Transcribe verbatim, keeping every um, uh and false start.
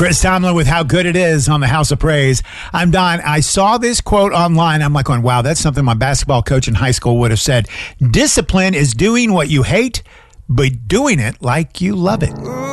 Chris Tomlin with How Good It Is on the House of Praise. I'm Don. I saw this quote online. I'm like going, wow, that's something my basketball coach in high school would have said. Discipline is doing what you hate, but doing it like you love it.